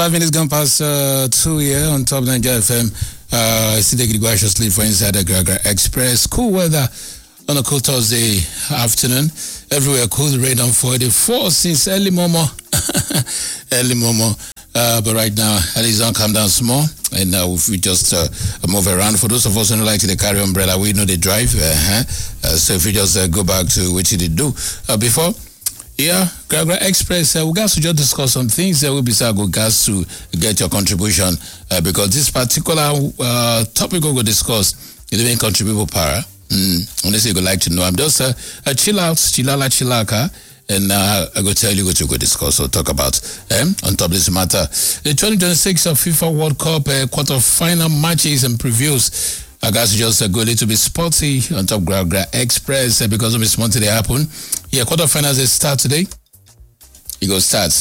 5 minutes gone past 2 here on Top Nigeria FM. Still taking it graciously for Inside the Gra Express. Cool weather on a cool Thursday afternoon. Everywhere cool, rain on 44 since early momo. But right now, at least don't come down small. And if we just move around, for those of us who don't like to carry umbrella, we know they drive. So if we just go back to what you did do before. Yeah, Gra Express, we got to just discuss some things. We'll be so good guys to get your contribution because this particular topic we'll discuss is even contributable para. Unless you would like to know, I'm just chillaka, and I go tell you what you go discuss or talk about on top of this matter. The 2026 of FIFA World Cup quarter-final matches and previews. I guess just go a little bit sporty on top Gra Express because of this month they happen. Yeah, quarterfinals they start today. It goes start.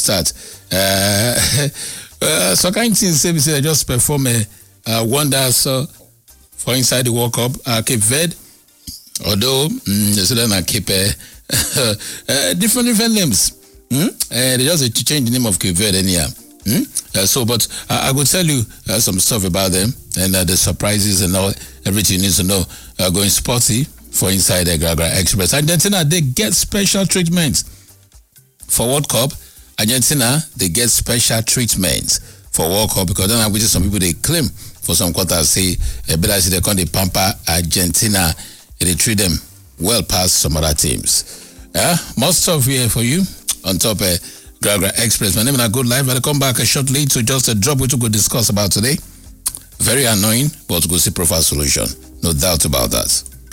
So kind of things say they just perform a wonders for inside the World Cup. Cape Verde, although they still don't keep different names. They just change the name of Cape Verde anyhow. But I will tell you some stuff about them and the surprises and all everything you need to know going sporty for Inside the Gra Express. Argentina, they get special treatment for World Cup. Argentina, they get special treatment for World Cup because then which is some people they claim for some quarters say better say they can't pamper Argentina and they treat them well past some other teams. More stuff here for you on top Gra Express. My name is Good Life. I'll come back shortly to just drop what we could discuss about today. Very annoying, but we'll see profile solution. No doubt about that.